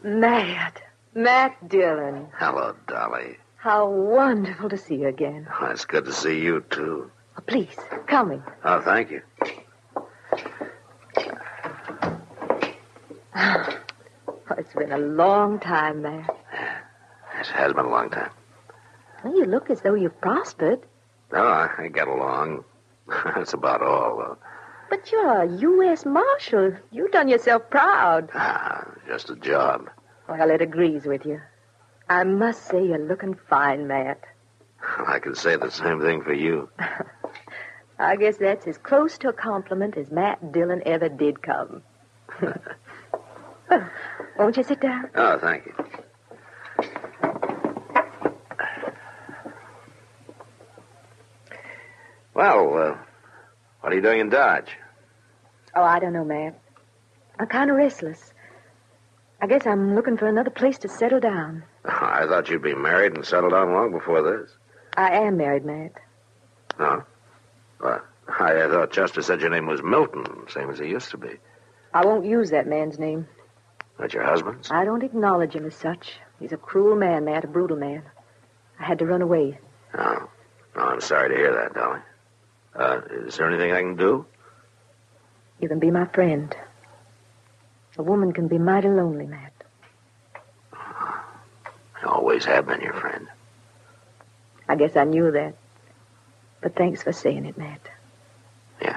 Matt Dillon. Hello, Dolly. How wonderful to see you again. Oh, it's good to see you, too. Oh, please, come in. Oh, thank you. Oh, it's been a long time, Matt. It has been a long time. Well, you look as though you've prospered. No, I get along. That's about all, though. But you're a U.S. Marshal. You've done yourself proud. Just a job. Well, it agrees with you. I must say you're looking fine, Matt. I can say the same thing for you. I guess that's as close to a compliment as Matt Dillon ever did come. Won't you sit down? Oh, thank you. Well, what are you doing in Dodge? Oh, I don't know, Matt. I'm kind of restless. I guess I'm looking for another place to settle down. I thought you'd be married and settled down long before this. I am married, Matt. No? Well, I thought Chester said your name was Milton, same as it used to be. I won't use that man's name. That's your husband's? I don't acknowledge him as such. He's a cruel man, Matt, a brutal man. I had to run away. Oh, I'm sorry to hear that, Dolly. Is there anything I can do? You can be my friend. A woman can be mighty lonely, Matt. I always have been your friend. I guess I knew that. But thanks for saying it, Matt. Yeah.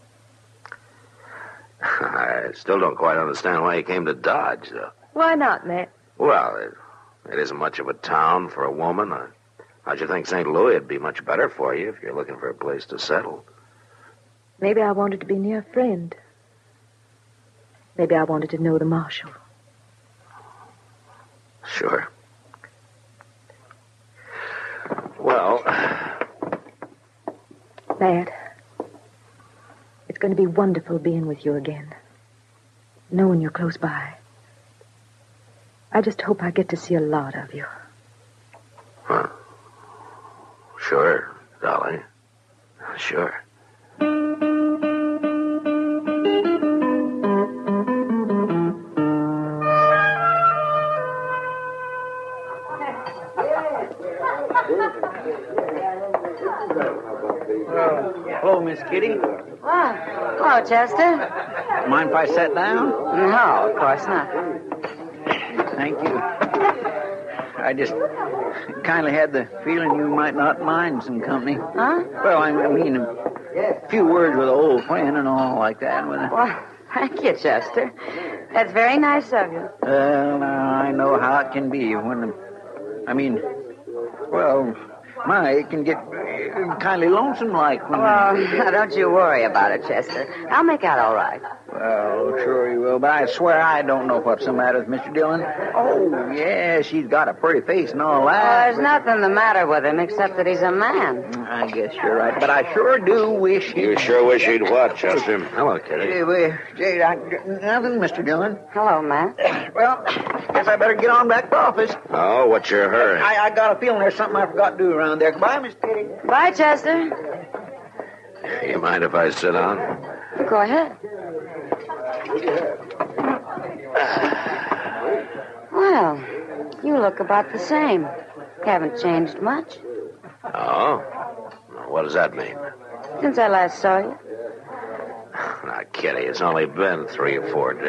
I still don't quite understand why you came to Dodge, though. Why not, Matt? Well, it isn't much of a town for a woman. How'd you think St. Louis would be much better for you if you're looking for a place to settle? Maybe I wanted to be near a friend. Maybe I wanted to know the marshal. Sure. Well... Matt, it's going to be wonderful being with you again. Knowing you're close by. I just hope I get to see a lot of you. Huh. Sure, Dolly. Sure. Hello, Miss Kitty. Hello, Chester. Mind if I sit down? No, of course not. Thank you. I just kind of had the feeling you might not mind some company. Huh? Well, I mean, a few words with an old friend and all like that. Well, thank you, Chester. That's very nice of you. Well, now, I know how it can be when... it can get kind of lonesome like when... Well, now don't you worry about it, Chester. I'll make out all right. Well, sure you will, but I swear I don't know what's the matter with Mr. Dillon. Oh, yeah, she's got a pretty face and all that. Well, there's nothing the matter with him except that he's a man. I guess you're right, but I sure do wish You sure wish he'd what, Chester? Hello, Kitty. Nothing, Mr. Dillon. Hello, Matt. Well, guess I better get on back to office. Oh, what's your hurry? I got a feeling there's something I forgot to do around there. Goodbye, Miss Kitty. Bye, Chester. You mind if I sit down? Go ahead. Well, you look about the same. Haven't changed much. Oh? What does that mean? Since I last saw you. Now, Kitty, it's only been 3 or 4 days.